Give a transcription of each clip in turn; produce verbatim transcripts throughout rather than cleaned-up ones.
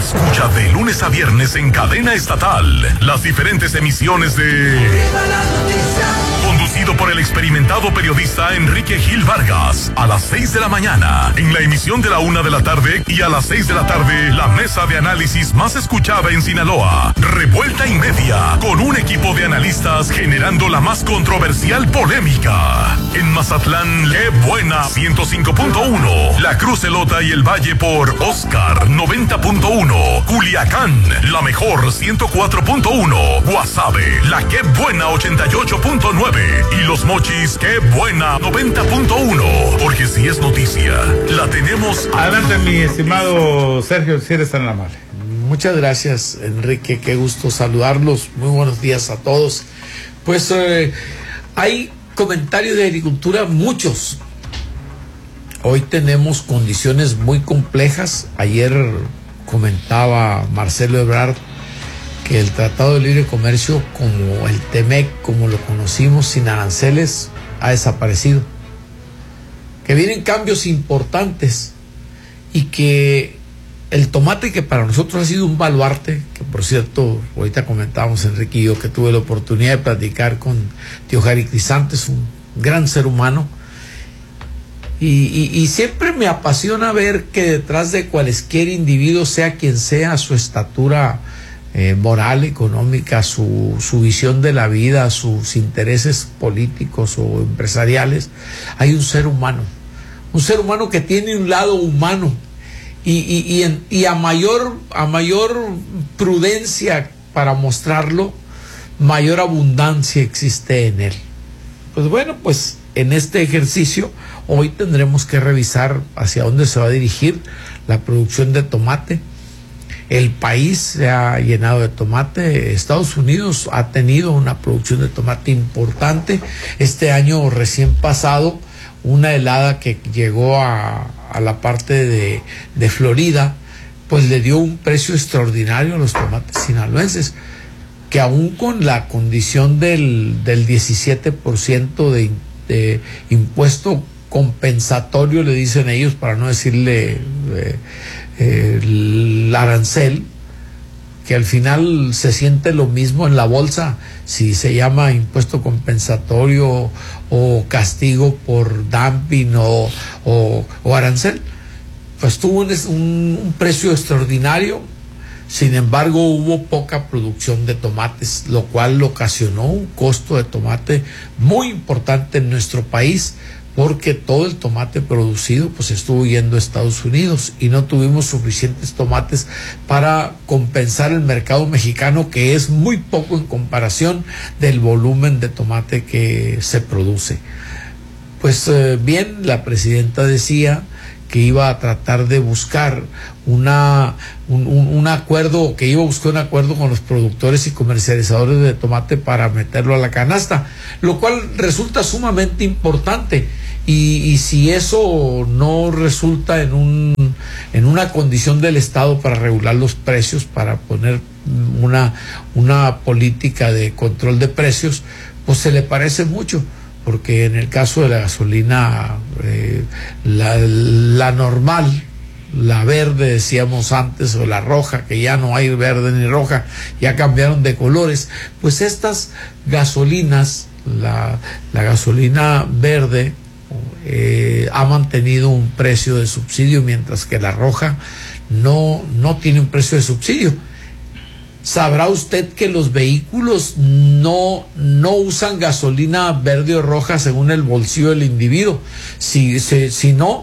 Escucha de lunes a viernes en cadena estatal las diferentes emisiones de... Conducido por el experimentado periodista Enrique Gil Vargas, a las seis de la mañana, en la emisión de la una de la tarde, y a las seis de la tarde, la mesa de análisis más escuchada en Sinaloa, Revuelta y Media, con un equipo de analistas generando la más controversial polémica. En Mazatlán, qué buena, ciento cinco punto uno, La Cruz, Elota y el Valle por Oscar, noventa punto uno, Culiacán, la mejor, ciento cuatro punto uno, Guasave, la qué buena, ochenta y ocho punto nueve, y Los Mochis, qué buena, noventa punto uno, porque si es noticia, la tenemos. Adelante, mi estimado Sergio, si eres tan amable. Muchas gracias, Enrique, qué gusto saludarlos, muy buenos días a todos. Pues eh, hay comentarios de agricultura, muchos. Hoy tenemos condiciones muy complejas. Ayer comentaba Marcelo Ebrard que el Tratado de Libre Comercio, como el TEMEC, como lo conocimos, sin aranceles, ha desaparecido. Que vienen cambios importantes y que el tomate, que para nosotros ha sido un baluarte, que por cierto, ahorita comentábamos Enrique y yo que tuve la oportunidad de platicar con tío Jari Crisantes, un gran ser humano, y, y, y siempre me apasiona ver que detrás de cualquier individuo, sea quien sea, su estatura eh, moral, económica, su, su visión de la vida, sus intereses políticos o empresariales, hay un ser humano, un ser humano que tiene un lado humano. Y, y, y, en, y a mayor a mayor prudencia para mostrarlo, mayor abundancia existe en él. Pues bueno, pues en este ejercicio hoy tendremos que revisar hacia dónde se va a dirigir la producción de tomate. El país se ha llenado de tomate. Estados Unidos ha tenido una producción de tomate importante. Este año recién pasado, una helada que llegó a, a la parte de, de Florida, pues le dio un precio extraordinario a los tomates sinaloenses, que aún con la condición del, del diecisiete por ciento de, de impuesto compensatorio, le dicen ellos, para no decirle eh, eh, el arancel, que al final se siente lo mismo en la bolsa, si se llama impuesto compensatorio o castigo por dumping o, o, o arancel, pues tuvo un, un, un precio extraordinario. Sin embargo, hubo poca producción de tomates, lo cual ocasionó un costo de tomate muy importante en nuestro país, porque todo el tomate producido pues estuvo yendo a Estados Unidos y no tuvimos suficientes tomates para compensar el mercado mexicano, que es muy poco en comparación del volumen de tomate que se produce. Pues eh, bien, la presidenta decía que iba a tratar de buscar una un, un, un acuerdo, que iba a buscar un acuerdo con los productores y comercializadores de tomate para meterlo a la canasta, lo cual resulta sumamente importante. Y, y si eso no resulta en un en una condición del Estado para regular los precios, para poner una una política de control de precios, pues se le parece mucho, porque en el caso de la gasolina, eh, la, la normal, la verde decíamos antes, o la roja, que ya no hay verde ni roja, ya cambiaron de colores, pues estas gasolinas, la, la gasolina verde eh, ha mantenido un precio de subsidio, mientras que la roja no, no tiene un precio de subsidio. Sabrá usted que los vehículos no, no usan gasolina verde o roja según el bolsillo del individuo, si, si, sino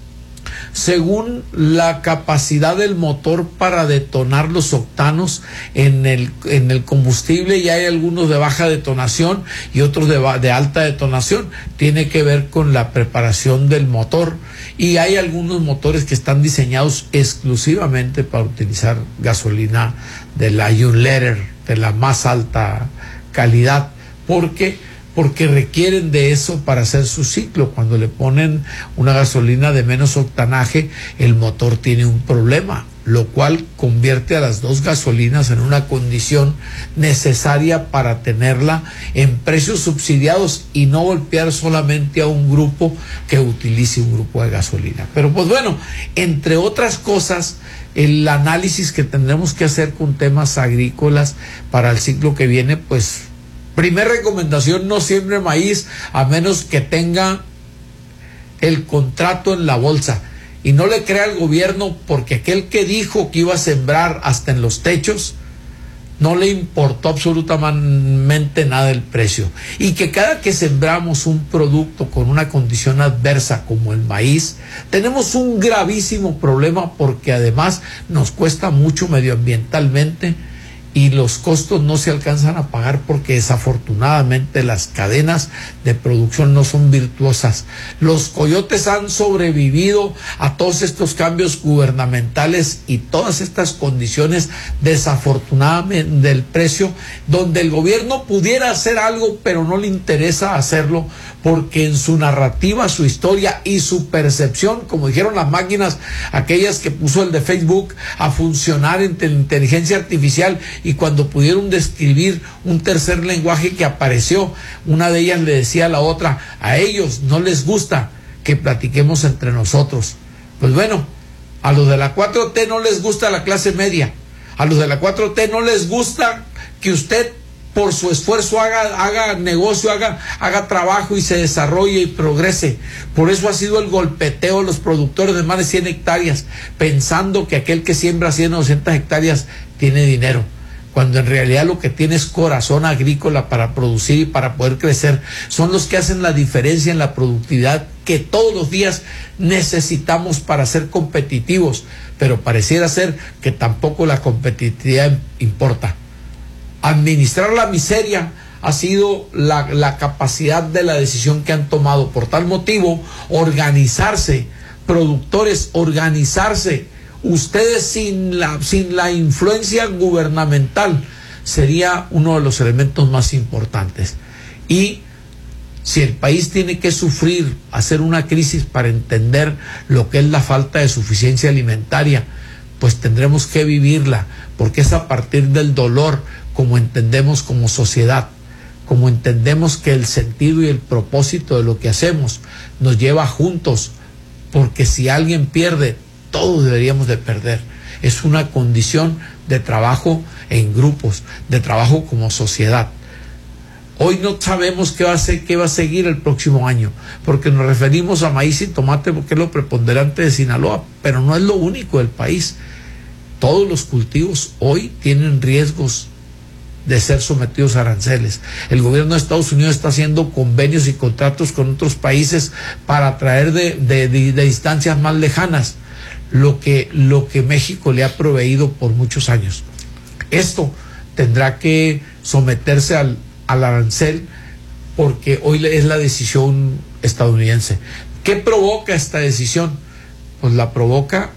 según la capacidad del motor para detonar los octanos en el, en el combustible, y hay algunos de baja detonación y otros de, de alta detonación. Tiene que ver con la preparación del motor, y hay algunos motores que están diseñados exclusivamente para utilizar gasolina de la Unleaded, de la más alta calidad, porque porque requieren de eso para hacer su ciclo. Cuando le ponen una gasolina de menos octanaje, el motor tiene un problema, lo cual convierte a las dos gasolinas en una condición necesaria para tenerla en precios subsidiados y no golpear solamente a un grupo que utilice un grupo de gasolina. Pero pues bueno, entre otras cosas, el análisis que tendremos que hacer con temas agrícolas para el ciclo que viene, pues, primera recomendación: no siembre maíz a menos que tenga el contrato en la bolsa. Y no le crea al gobierno, porque aquel que dijo que iba a sembrar hasta en los techos, no le importó absolutamente nada el precio. Y que cada que sembramos un producto con una condición adversa como el maíz, tenemos un gravísimo problema, porque además nos cuesta mucho medioambientalmente y los costos no se alcanzan a pagar, porque desafortunadamente las cadenas de producción no son virtuosas. Los coyotes han sobrevivido a todos estos cambios gubernamentales y todas estas condiciones desafortunadamente del precio, donde el gobierno pudiera hacer algo, pero no le interesa hacerlo, porque en su narrativa, su historia y su percepción, como dijeron las máquinas, aquellas que puso el de Facebook a funcionar en inteligencia artificial, y cuando pudieron describir un tercer lenguaje que apareció, una de ellas le decía a la otra: a ellos no les gusta que platiquemos entre nosotros. Pues bueno, a los de la cuatro T no les gusta la clase media, a los de la cuatro T no les gusta que usted por su esfuerzo haga, haga negocio, haga, haga trabajo y se desarrolle y progrese. Por eso ha sido el golpeteo de los productores de más de cien hectáreas, pensando que aquel que siembra cien o doscientas hectáreas tiene dinero, cuando en realidad lo que tiene es corazón agrícola para producir y para poder crecer. Son los que hacen la diferencia en la productividad que todos los días necesitamos para ser competitivos, pero pareciera ser que tampoco la competitividad importa. Administrar la miseria ha sido la, la capacidad de la decisión que han tomado. Por tal motivo, organizarse, productores, organizarse. Ustedes sin la, sin la influencia gubernamental sería uno de los elementos más importantes. Y si el país tiene que sufrir, hacer una crisis para entender lo que es la falta de suficiencia alimentaria, pues tendremos que vivirla, porque es a partir del dolor como entendemos como sociedad, como entendemos que el sentido y el propósito de lo que hacemos nos lleva juntos, porque si alguien pierde, todos deberíamos de perder. Es una condición de trabajo en grupos, de trabajo como sociedad. Hoy no sabemos qué va a ser, qué va a seguir el próximo año, porque nos referimos a maíz y tomate porque es lo preponderante de Sinaloa, pero no es lo único del país. Todos los cultivos hoy tienen riesgos de ser sometidos a aranceles. El gobierno de Estados Unidos está haciendo convenios y contratos con otros países para traer de, de, de, de distancias más lejanas lo que, lo que México le ha proveído por muchos años. Esto tendrá que someterse al, al arancel, porque hoy es la decisión estadounidense. ¿Qué provoca esta decisión? Pues la provoca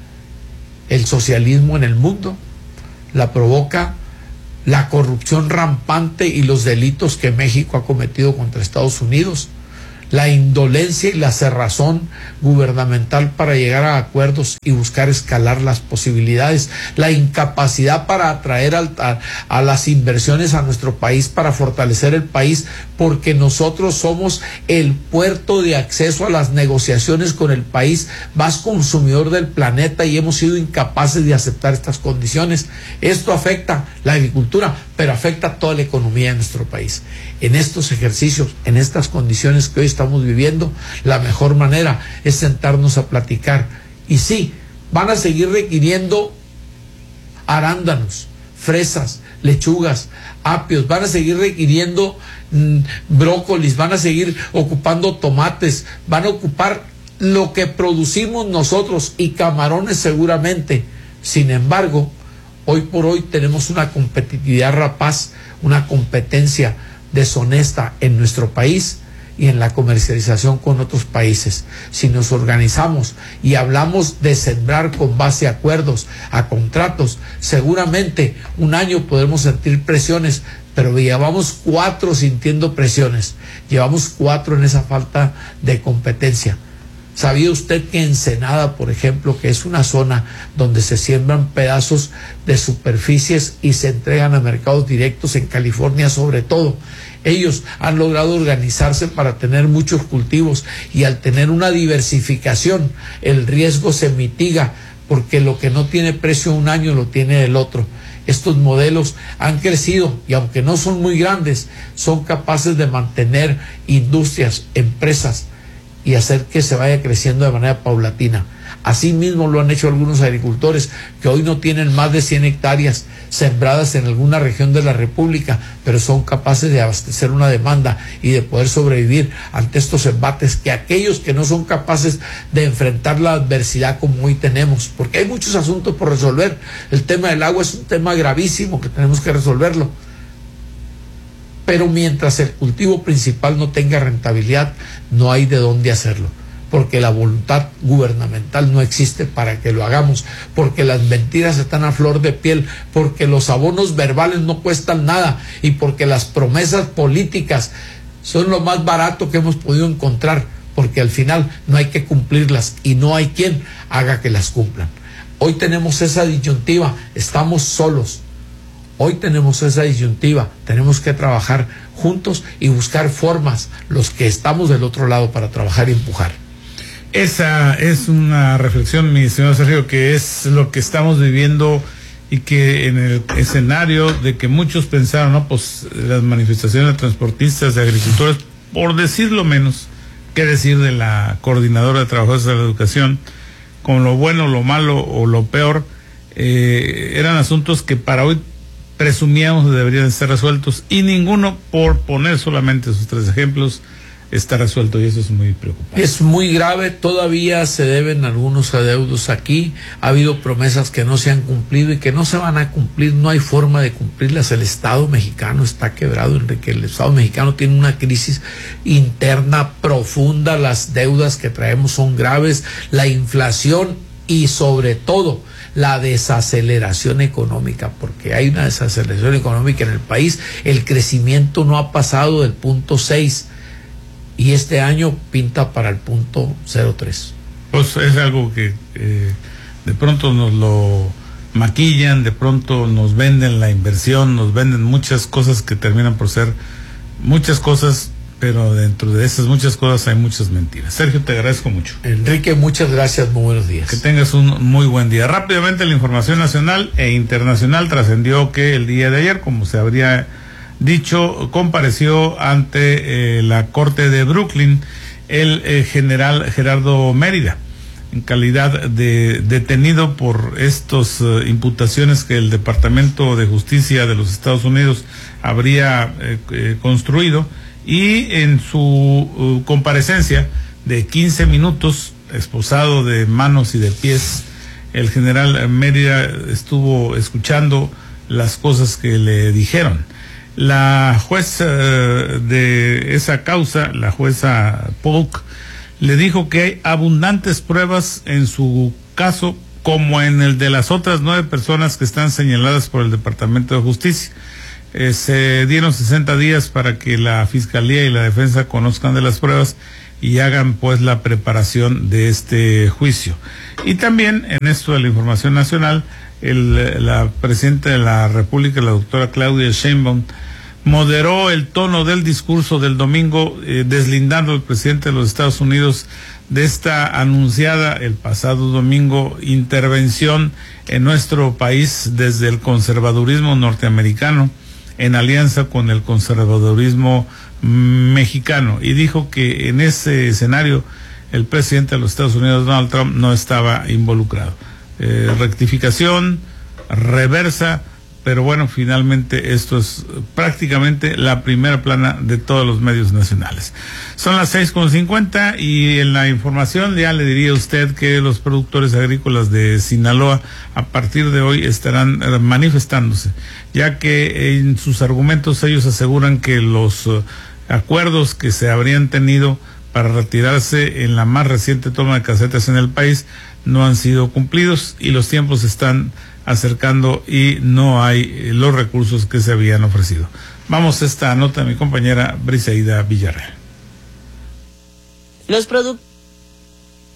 el socialismo en el mundo, la provoca la corrupción rampante y los delitos que México ha cometido contra Estados Unidos, la indolencia y la cerrazón gubernamental para llegar a acuerdos y buscar escalar las posibilidades, la incapacidad para atraer a, a, a las inversiones a nuestro país, para fortalecer el país, porque nosotros somos el puerto de acceso a las negociaciones con el país más consumidor del planeta y hemos sido incapaces de aceptar estas condiciones. Esto afecta la agricultura, pero afecta toda la economía de nuestro país. En estos ejercicios, en estas condiciones que hoy estamos viviendo, la mejor manera es sentarnos a platicar. Y sí, van a seguir requiriendo arándanos, fresas, lechugas, apios, van a seguir requiriendo mmm, brócolis, van a seguir ocupando tomates, van a ocupar lo que producimos nosotros y camarones seguramente. Sin embargo, hoy por hoy tenemos una competitividad rapaz, una competencia deshonesta en nuestro país y en la comercialización con otros países. Si nos organizamos y hablamos de sembrar con base a acuerdos, a contratos, seguramente un año podremos sentir presiones, pero llevamos cuatro sintiendo presiones, llevamos cuatro en esa falta de competencia. ¿Sabía usted que Ensenada, por ejemplo, que es una zona donde se siembran pedazos de superficies y se entregan a mercados directos en California sobre todo? Ellos han logrado organizarse para tener muchos cultivos y al tener una diversificación el riesgo se mitiga porque lo que no tiene precio un año lo tiene el otro. Estos modelos han crecido y aunque no son muy grandes, son capaces de mantener industrias, empresas y hacer que se vaya creciendo de manera paulatina. Así mismo lo han hecho algunos agricultores que hoy no tienen más de cien hectáreas sembradas en alguna región de la República, pero son capaces de abastecer una demanda y de poder sobrevivir ante estos embates que aquellos que no son capaces de enfrentar la adversidad como hoy tenemos, porque hay muchos asuntos por resolver. El tema del agua es un tema gravísimo que tenemos que resolverlo. Pero mientras el cultivo principal no tenga rentabilidad, no hay de dónde hacerlo, porque la voluntad gubernamental no existe para que lo hagamos, porque las mentiras están a flor de piel, porque los abonos verbales no cuestan nada y porque las promesas políticas son lo más barato que hemos podido encontrar, porque al final no hay que cumplirlas y no hay quien haga que las cumplan. Hoy tenemos esa disyuntiva, estamos solos. Hoy tenemos esa disyuntiva, tenemos que trabajar juntos y buscar formas, los que estamos del otro lado, para trabajar y empujar. Esa es una reflexión, mi señor Sergio, que es lo que estamos viviendo y que en el escenario de que muchos pensaron, no, pues las manifestaciones de transportistas, de agricultores, por decirlo menos, qué decir de la coordinadora de trabajadores de la educación, con lo bueno, lo malo o lo peor, eh, eran asuntos que para hoy presumíamos deberían ser resueltos y ninguno, por poner solamente esos tres ejemplos, está resuelto y eso es muy preocupante. Es muy grave, todavía se deben algunos adeudos aquí, ha habido promesas que no se han cumplido y que no se van a cumplir, no hay forma de cumplirlas. El Estado mexicano está quebrado, Enrique, el Estado mexicano tiene una crisis interna profunda, las deudas que traemos son graves, la inflación y sobre todo la desaceleración económica, porque hay una desaceleración económica en el país, el crecimiento no ha pasado del punto seis y este año pinta para el punto cero tres. Pues es algo que eh, de pronto nos lo maquillan, de pronto nos venden la inversión, nos venden muchas cosas que terminan por ser muchas cosas, pero dentro de esas muchas cosas hay muchas mentiras. Sergio, te agradezco mucho. Enrique, muchas gracias, muy buenos días. Que tengas un muy buen día. Rápidamente, la información nacional e internacional trascendió que el día de ayer, como se habría dicho, compareció ante eh, la Corte de Brooklyn el eh, general Gerardo Mérida, en calidad de detenido por estas uh, imputaciones que el Departamento de Justicia de los Estados Unidos habría eh, eh, construido. Y en su uh, comparecencia de quince minutos, esposado de manos y de pies, el general Mérida estuvo escuchando las cosas que le dijeron. La jueza uh, de esa causa, la jueza Polk, le dijo que hay abundantes pruebas en su caso, como en el de las otras nueve personas que están señaladas por el Departamento de Justicia. Eh, se dieron sesenta días para que la Fiscalía y la Defensa conozcan de las pruebas y hagan pues la preparación de este juicio. Y también en esto de la información nacional, el, la presidenta de la República, la doctora Claudia Sheinbaum, moderó el tono del discurso del domingo, eh, deslindando al presidente de los Estados Unidos de esta anunciada el pasado domingo intervención en nuestro país desde el conservadurismo norteamericano en alianza con el conservadurismo mexicano, y dijo que en ese escenario el presidente de los Estados Unidos, Donald Trump, no estaba involucrado. Eh, rectificación, reversa, pero bueno, finalmente esto es prácticamente la primera plana de todos los medios nacionales. Son las seis con cincuenta y en la información ya le diría a usted que los productores agrícolas de Sinaloa a partir de hoy estarán manifestándose, ya que en sus argumentos ellos aseguran que los uh, acuerdos que se habrían tenido para retirarse en la más reciente toma de casetas en el país no han sido cumplidos y los tiempos se están acercando y no hay los recursos que se habían ofrecido. Vamos a esta nota de mi compañera Briseida Villarreal. Los productores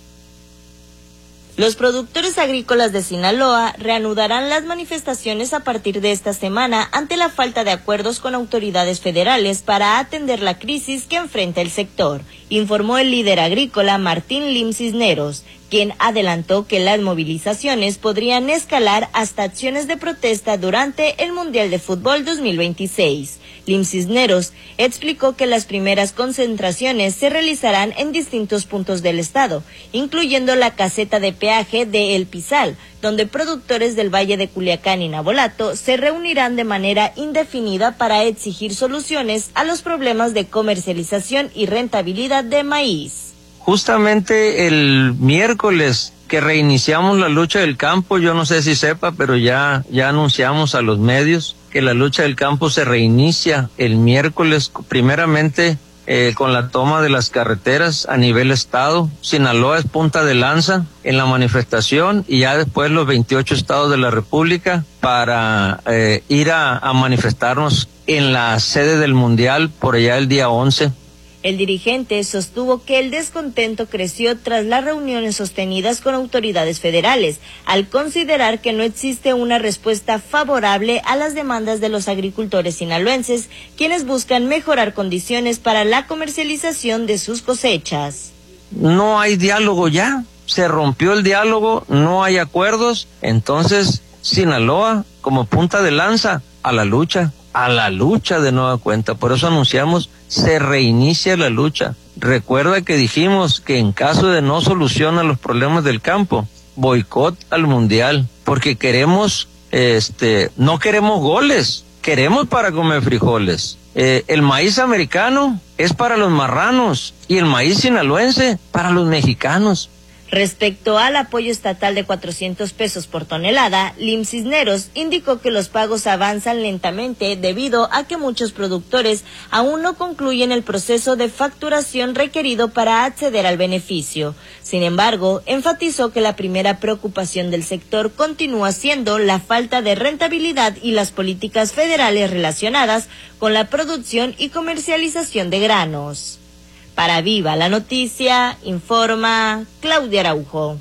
Los productores agrícolas de Sinaloa reanudarán las manifestaciones a partir de esta semana ante la falta de acuerdos con autoridades federales para atender la crisis que enfrenta el sector, informó el líder agrícola Martín Lim Cisneros, quien adelantó que las movilizaciones podrían escalar hasta acciones de protesta durante el Mundial de Fútbol dos mil veintiséis. Lim Cisneros explicó que las primeras concentraciones se realizarán en distintos puntos del estado, incluyendo la caseta de peaje de El Pizal, donde productores del Valle de Culiacán y Navolato se reunirán de manera indefinida para exigir soluciones a los problemas de comercialización y rentabilidad de maíz. Justamente el miércoles que reiniciamos la lucha del campo, yo no sé si sepa, pero ya, ya anunciamos a los medios que la lucha del campo se reinicia el miércoles, primeramente eh, con la toma de las carreteras a nivel estado. Sinaloa es punta de lanza en la manifestación y ya después los veintiocho estados de la República para eh, ir a, a manifestarnos en la sede del Mundial por allá el día once. El dirigente sostuvo que el descontento creció tras las reuniones sostenidas con autoridades federales, al considerar que no existe una respuesta favorable a las demandas de los agricultores sinaloenses, quienes buscan mejorar condiciones para la comercialización de sus cosechas. No hay diálogo ya, se rompió el diálogo, no hay acuerdos, entonces Sinaloa como punta de lanza a la lucha. a la lucha de nueva cuenta, por eso anunciamos, se reinicia la lucha. Recuerda que dijimos que en caso de no solución a los problemas del campo, boicot al Mundial, porque queremos, este, no queremos goles, queremos para comer frijoles. Eh, el maíz americano es para los marranos y el maíz sinaloense para los mexicanos. Respecto al apoyo estatal de cuatrocientos pesos por tonelada, Lim Cisneros indicó que los pagos avanzan lentamente debido a que muchos productores aún no concluyen el proceso de facturación requerido para acceder al beneficio. Sin embargo, enfatizó que la primera preocupación del sector continúa siendo la falta de rentabilidad y las políticas federales relacionadas con la producción y comercialización de granos. Para Viva la Noticia, informa Claudia Araujo.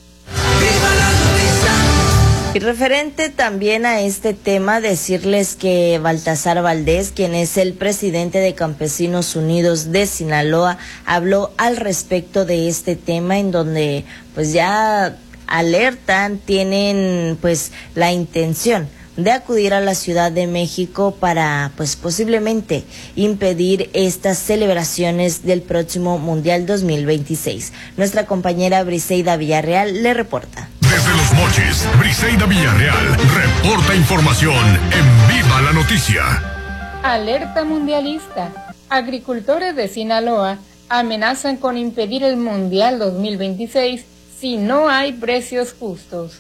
¡Viva la noticia! Y referente también a este tema, decirles que Baltasar Valdés, quien es el presidente de Campesinos Unidos de Sinaloa, habló al respecto de este tema, en donde pues ya alertan, tienen pues la intención de acudir a la Ciudad de México para, pues, posiblemente impedir estas celebraciones del próximo Mundial dos mil veintiséis. Nuestra compañera Briseida Villarreal le reporta. Desde Los Mochis, Briseida Villarreal reporta información en Viva la Noticia. Alerta mundialista. Agricultores de Sinaloa amenazan con impedir el Mundial dos mil veintiséis si no hay precios justos.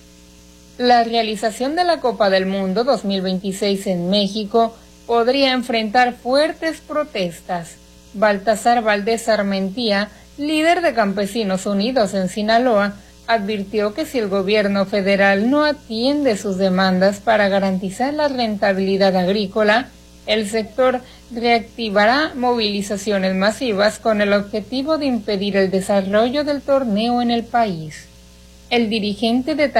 La realización de la Copa del Mundo dos mil veintiséis en México podría enfrentar fuertes protestas. Baltasar Valdés Armentía, líder de Campesinos Unidos en Sinaloa, advirtió que si el gobierno federal no atiende sus demandas para garantizar la rentabilidad agrícola, el sector reactivará movilizaciones masivas con el objetivo de impedir el desarrollo del torneo en el país. El dirigente de